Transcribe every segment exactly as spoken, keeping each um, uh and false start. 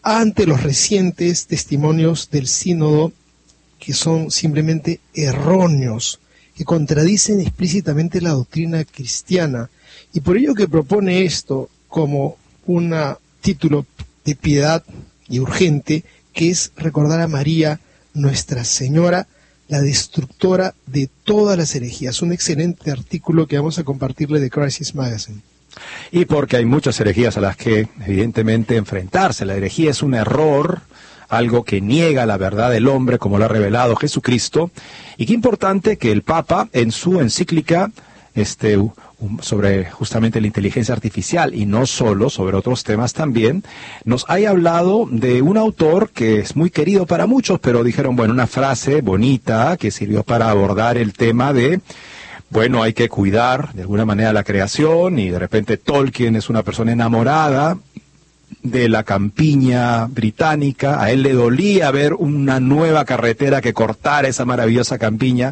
ante los recientes testimonios del sínodo que son simplemente erróneos, que contradicen explícitamente la doctrina cristiana, y por ello que propone esto como un título de piedad y urgente, que es recordar a María, Nuestra Señora, la destructora de todas las herejías. Un excelente artículo que vamos a compartirle de Crisis Magazine. Y porque hay muchas herejías a las que, evidentemente, enfrentarse. La herejía es un error, algo que niega la verdad del hombre, como lo ha revelado Jesucristo. Y qué importante que el Papa, en su encíclica este, sobre justamente la inteligencia artificial, y no solo, sobre otros temas también, nos haya hablado de un autor que es muy querido para muchos, pero dijeron, bueno, una frase bonita que sirvió para abordar el tema de, bueno, hay que cuidar de alguna manera la creación, y de repente Tolkien es una persona enamorada de la campiña británica. A él le dolía ver una nueva carretera que cortara esa maravillosa campiña,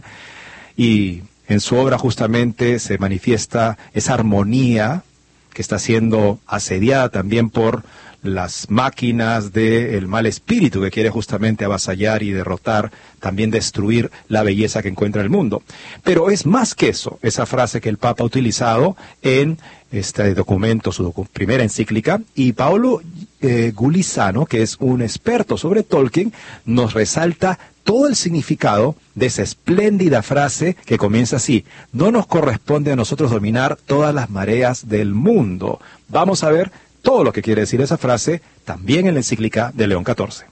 y en su obra justamente se manifiesta esa armonía que está siendo asediada también por las máquinas del mal espíritu que quiere justamente avasallar y derrotar, también destruir la belleza que encuentra el mundo. Pero es más que eso, esa frase que el Papa ha utilizado en este documento, su docu- primera encíclica, y Paolo eh, Gulisano, que es un experto sobre Tolkien, nos resalta todo el significado de esa espléndida frase que comienza así: no nos corresponde a nosotros dominar todas las mareas del mundo. Vamos a ver todo lo que quiere decir esa frase también en la encíclica de León catorce.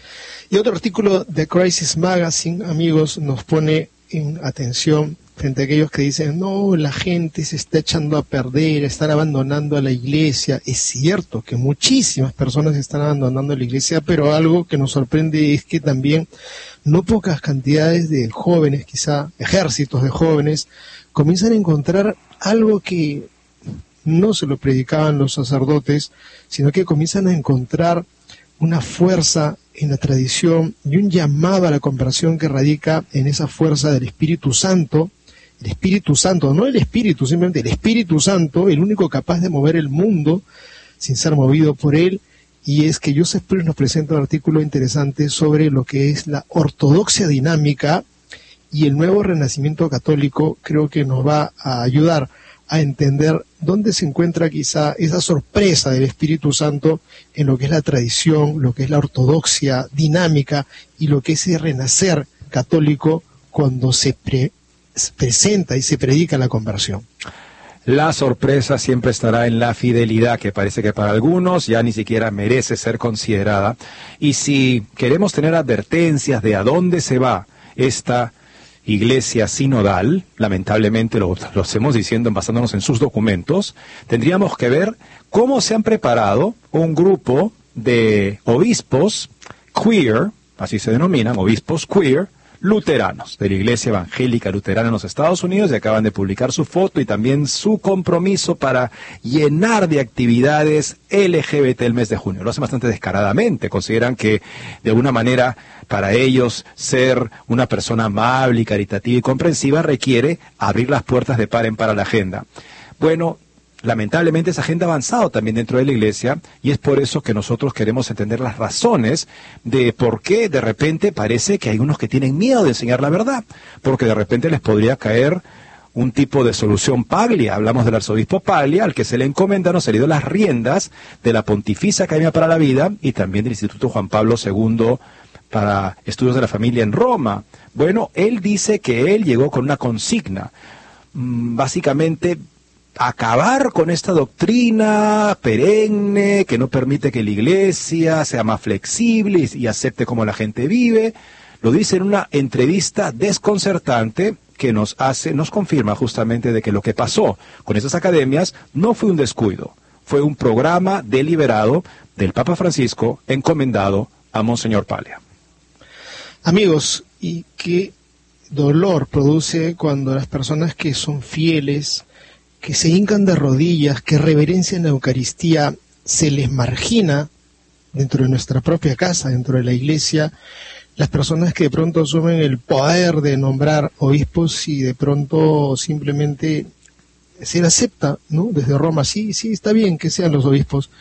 Y otro artículo de Crisis Magazine, amigos, nos pone en atención frente a aquellos que dicen, no, la gente se está echando a perder, están abandonando a la iglesia. Es cierto que muchísimas personas están abandonando la iglesia, pero algo que nos sorprende es que también no pocas cantidades de jóvenes, quizá ejércitos de jóvenes, comienzan a encontrar algo que no se lo predicaban los sacerdotes, sino que comienzan a encontrar una fuerza en la tradición y un llamado a la conversión que radica en esa fuerza del Espíritu Santo. El Espíritu Santo, no el Espíritu, simplemente el Espíritu Santo, el único capaz de mover el mundo sin ser movido por él. Y es que Joseph Priest nos presenta un artículo interesante sobre lo que es la ortodoxia dinámica, y el nuevo renacimiento católico creo que nos va a ayudar a entender dónde se encuentra quizá esa sorpresa del Espíritu Santo en lo que es la tradición, lo que es la ortodoxia dinámica y lo que es el renacer católico cuando se pre presenta y se predica la conversión. La sorpresa siempre estará en la fidelidad, que parece que para algunos ya ni siquiera merece ser considerada. Y si queremos tener advertencias de a dónde se va esta iglesia sinodal, lamentablemente lo, lo hacemos diciendo basándonos en sus documentos, tendríamos que ver cómo se han preparado un grupo de obispos queer, así se denominan, obispos queer, luteranos, de la Iglesia Evangélica Luterana en los Estados Unidos, y acaban de publicar su foto y también su compromiso para llenar de actividades L G B T el mes de junio. Lo hacen bastante descaradamente, consideran que de alguna manera para ellos ser una persona amable y caritativa y comprensiva requiere abrir las puertas de par en par a la agenda. Bueno, lamentablemente esa agenda ha avanzado también dentro de la Iglesia, y es por eso que nosotros queremos entender las razones de por qué de repente parece que hay unos que tienen miedo de enseñar la verdad, porque de repente les podría caer un tipo de solución Paglia. Hablamos del arzobispo Paglia, al que se le encomenda, nos han ido las riendas de la Pontificia Academia para la Vida y también del Instituto Juan Pablo segundo para Estudios de la Familia en Roma. Bueno, él dice que él llegó con una consigna, mmm, básicamente acabar con esta doctrina perenne que no permite que la iglesia sea más flexible y, y acepte cómo la gente vive. Lo dice en una entrevista desconcertante que nos hace, nos confirma justamente de que lo que pasó con esas academias no fue un descuido, fue un programa deliberado del Papa Francisco encomendado a Monseñor Paglia. Amigos, y qué dolor produce cuando las personas que son fieles, que se hincan de rodillas, que reverencian la Eucaristía, se les margina dentro de nuestra propia casa, dentro de la iglesia, las personas que de pronto asumen el poder de nombrar obispos y de pronto simplemente se le acepta, ¿no? Desde Roma, sí, sí, está bien que sean los obispos,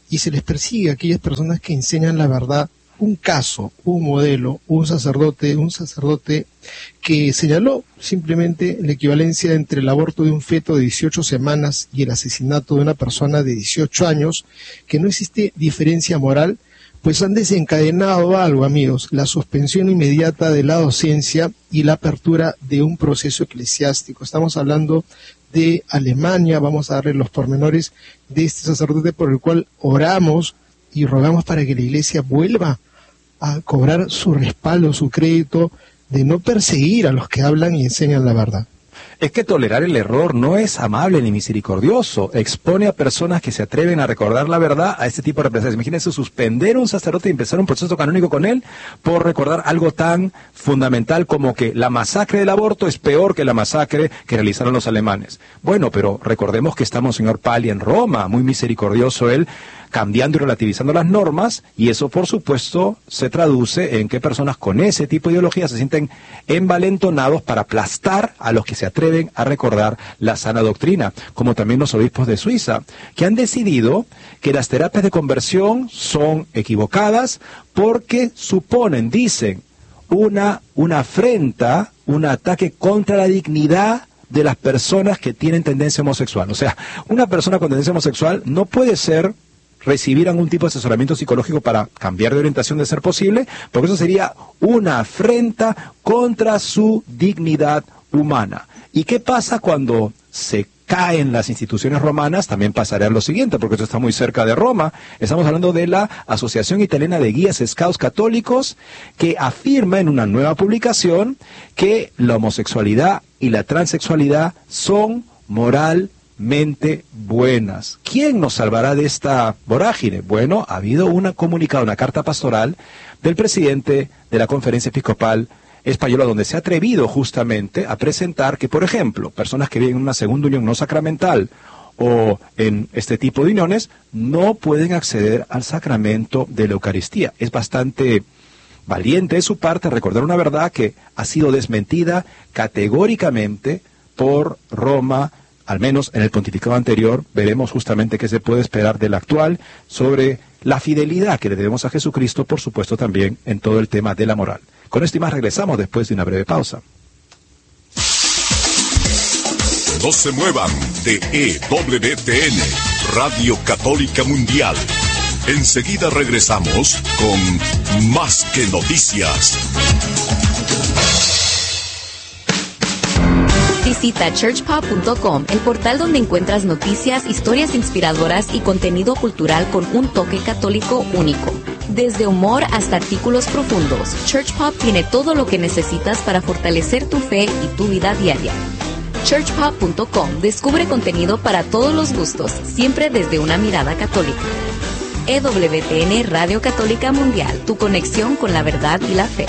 y se les persigue a aquellas personas que enseñan la verdad. Un caso, un modelo, un sacerdote, un sacerdote que señaló simplemente la equivalencia entre el aborto de un feto de dieciocho semanas y el asesinato de una persona de dieciocho años, que no existe diferencia moral, pues han desencadenado algo, amigos, la suspensión inmediata de la docencia y la apertura de un proceso eclesiástico. Estamos hablando de Alemania, vamos a darle los pormenores de este sacerdote por el cual oramos y rogamos para que la Iglesia vuelva a cobrar su respaldo, su crédito, de no perseguir a los que hablan y enseñan la verdad. Es que tolerar el error no es amable ni misericordioso. Expone a personas que se atreven a recordar la verdad a este tipo de representaciones. Imagínense suspender a un sacerdote y empezar un proceso canónico con él por recordar algo tan fundamental como que la masacre del aborto es peor que la masacre que realizaron los alemanes. Bueno, pero recordemos que está Monseñor Pali en Roma, muy misericordioso él, cambiando y relativizando las normas, y eso por supuesto se traduce en que personas con ese tipo de ideología se sienten envalentonados para aplastar a los que se atreven a recordar la sana doctrina, como también los obispos de Suiza, que han decidido que las terapias de conversión son equivocadas porque suponen, dicen, una, una afrenta, un ataque contra la dignidad de las personas que tienen tendencia homosexual. O sea, una persona con tendencia homosexual no puede ser recibir algún tipo de asesoramiento psicológico para cambiar de orientación de ser posible, porque eso sería una afrenta contra su dignidad humana. ¿Y qué pasa cuando se caen las instituciones romanas? También pasará lo siguiente, porque esto está muy cerca de Roma. Estamos hablando de la Asociación Italiana de Guías Scouts Católicos, que afirma en una nueva publicación que la homosexualidad y la transexualidad son moral mente buenas. ¿Quién nos salvará de esta vorágine? Bueno, ha habido una comunicado, una carta pastoral del presidente de la Conferencia Episcopal Española, donde se ha atrevido justamente a presentar que, por ejemplo, personas que viven en una segunda unión no sacramental o en este tipo de uniones no pueden acceder al sacramento de la Eucaristía. Es bastante valiente de su parte recordar una verdad que ha sido desmentida categóricamente por Roma. Al menos en el pontificado anterior, veremos justamente qué se puede esperar del actual sobre la fidelidad que le debemos a Jesucristo, por supuesto también en todo el tema de la moral. Con esto y más regresamos después de una breve pausa. No se muevan de E W T N, Radio Católica Mundial. Enseguida regresamos con Más que Noticias. Visita church pop punto com, el portal donde encuentras noticias, historias inspiradoras y contenido cultural con un toque católico único. Desde humor hasta artículos profundos, Church Pop tiene todo lo que necesitas para fortalecer tu fe y tu vida diaria. church pop punto com descubre contenido para todos los gustos, siempre desde una mirada católica. E W T N Radio Católica Mundial, tu conexión con la verdad y la fe.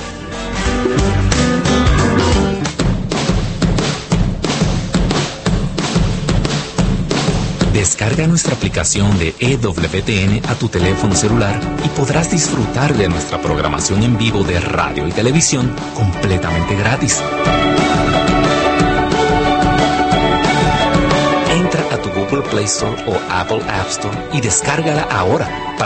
Descarga nuestra aplicación de E W T N a tu teléfono celular y podrás disfrutar de nuestra programación en vivo de radio y televisión completamente gratis. Entra a tu Google Play Store o Apple App Store y descárgala ahora